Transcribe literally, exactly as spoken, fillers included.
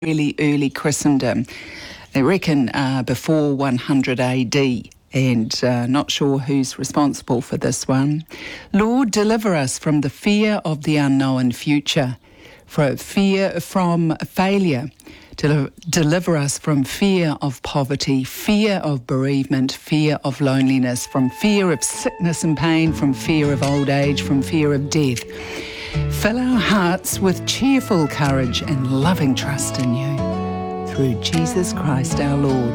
really early Christendom. They reckon uh, before one hundred A D, and uh, not sure who's responsible for this one. Lord, deliver us from the fear of the unknown future, from fear from failure. Del- deliver us from fear of poverty, fear of bereavement, fear of loneliness, from fear of sickness and pain, from fear of old age, from fear of death. Fill our hearts with cheerful courage and loving trust in you. Through Jesus Christ our Lord.